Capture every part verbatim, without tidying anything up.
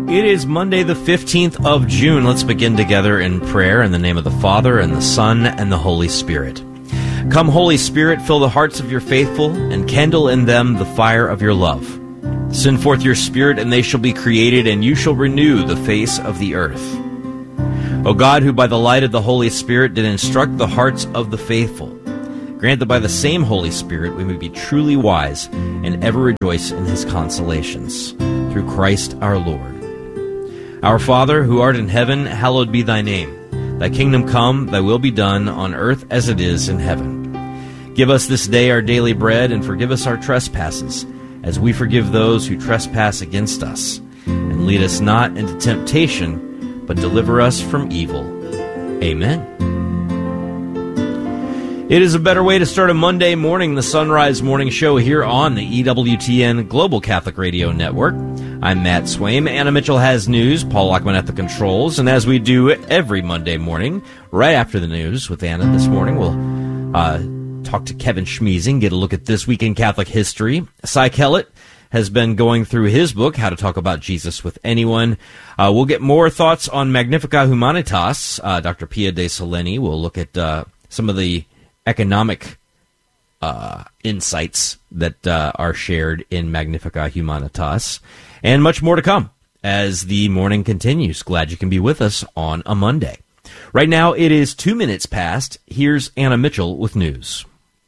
It is Monday, the fifteenth of June. Let's begin together in prayer in the name of the Father, and the Son, and the Holy Spirit. Come, Holy Spirit, fill the hearts of your faithful, and kindle in them the fire of your love. Send forth your Spirit, and they shall be created, and you shall renew the face of the earth. O God, who by the light of the Holy Spirit did instruct the hearts of the faithful, grant that by the same Holy Spirit we may be truly wise and ever rejoice in his consolations. Through Christ our Lord. Our Father, who art in heaven, hallowed be thy name. Thy kingdom come, thy will be done, on earth as it is in heaven. Give us this day our daily bread, and forgive us our trespasses, as we forgive those who trespass against us. And lead us not into temptation, but deliver us from evil. Amen. It is a better way to start a Monday morning, the Sunrise Morning Show here on the E W T N Global Catholic Radio Network. I'm Matt Swaim. Anna Mitchell has news, Paul Lockman at the controls, and as we do every Monday morning, right after the news with Anna this morning, we'll uh, talk to Kevin Schmeezing, get a look at this week in Catholic history. Cy Kellett has been going through his book, How to Talk About Jesus with Anyone. Uh, we'll get more thoughts on Magnificat Humanitas. Uh, Doctor Pia de Soleni will look at uh, some of the economic uh, insights that uh, are shared in Magnificat Humanitas, and much more to come as the morning continues. Glad you can be with us on a Monday. Right now, it is two minutes past. Here's Anna Mitchell with news.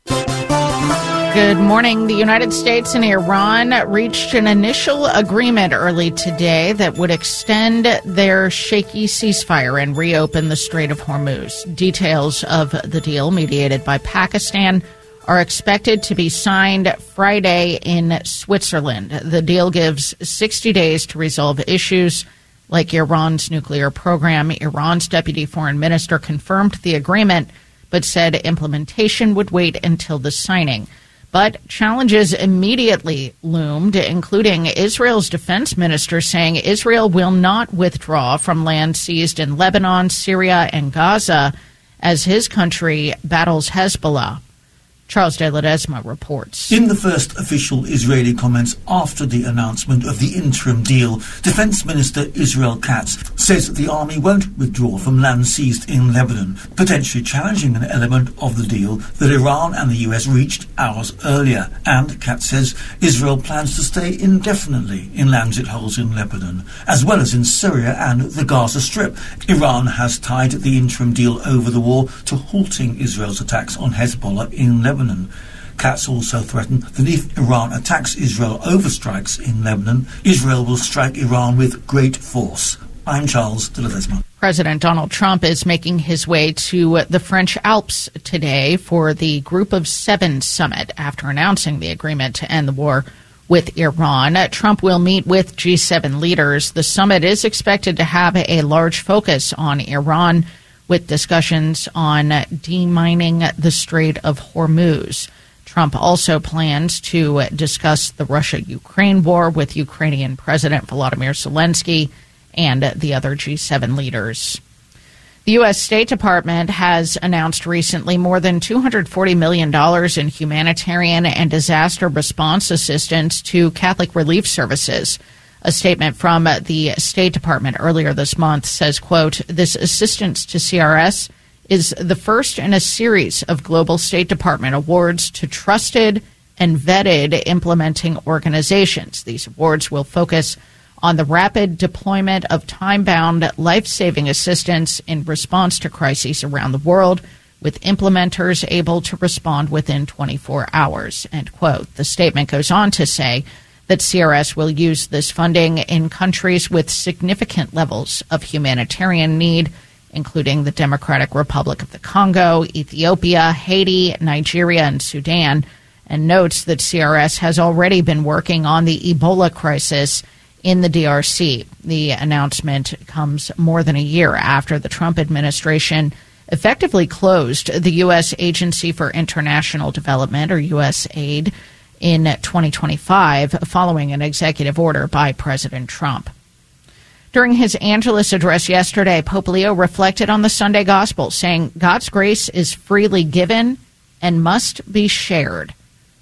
Good morning. The United States and Iran reached an initial agreement early today that would extend their shaky ceasefire and reopen the Strait of Hormuz. Details of the deal, mediated by Pakistan, are expected to be signed Friday in Switzerland. The deal gives sixty days to resolve issues like Iran's nuclear program. Iran's deputy foreign minister confirmed the agreement, but said implementation would wait until the signing. But challenges immediately loomed, including Israel's defense minister saying Israel will not withdraw from land seized in Lebanon, Syria, and Gaza as his country battles Hezbollah. Charles de Ledesma reports. In the first official Israeli comments after the announcement of the interim deal, Defense Minister Israel Katz says the army won't withdraw from land seized in Lebanon, potentially challenging an element of the deal that Iran and the U S reached hours earlier. And Katz says Israel plans to stay indefinitely in lands it holds in Lebanon, as well as in Syria and the Gaza Strip. Iran has tied the interim deal over the war to halting Israel's attacks on Hezbollah in Lebanon. Katz also threatened that if Iran attacks Israel over strikes in Lebanon, Israel will strike Iran with great force. I'm Charles de Ledesma. President Donald Trump is making his way to the French Alps today for the Group of Seven summit after announcing the agreement to end the war with Iran. Trump will meet with G seven leaders. The summit is expected to have a large focus on Iran, with discussions on demining the Strait of Hormuz. Trump also plans to discuss the Russia-Ukraine war with Ukrainian President Volodymyr Zelensky and the other G seven leaders. The U S State Department has announced recently more than two hundred forty million dollars in humanitarian and disaster response assistance to Catholic Relief Services. A statement from the State Department earlier this month says, quote, this assistance to C R S is the first in a series of global State Department awards to trusted and vetted implementing organizations. These awards will focus on the rapid deployment of time-bound, life-saving assistance in response to crises around the world, with implementers able to respond within twenty-four hours, end quote. The statement goes on to say that C R S will use this funding in countries with significant levels of humanitarian need, including the Democratic Republic of the Congo, Ethiopia, Haiti, Nigeria, and Sudan, and notes that C R S has already been working on the Ebola crisis in the D R C. The announcement comes more than a year after the Trump administration effectively closed the U S Agency for International Development, or U S A I D, in twenty twenty-five, following an executive order by President Trump. During his Angelus address yesterday, Pope Leo reflected on the Sunday Gospel, saying God's grace is freely given and must be shared.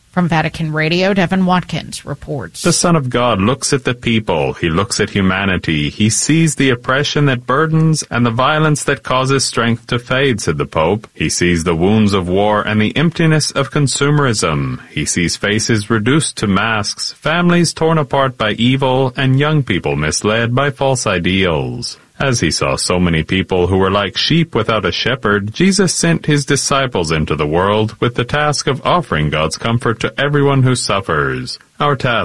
From Vatican Radio, Devin Watkins reports. The Son of God looks at the people. He looks at humanity. He sees the oppression that burdens and the violence that causes strength to fade, said the Pope. He sees the wounds of war and the emptiness of consumerism. He sees faces reduced to masks, families torn apart by evil, and young people misled by false ideals. As he saw so many people who were like sheep without a shepherd, Jesus sent his disciples into the world with the task of offering God's comfort to everyone who suffers. Our task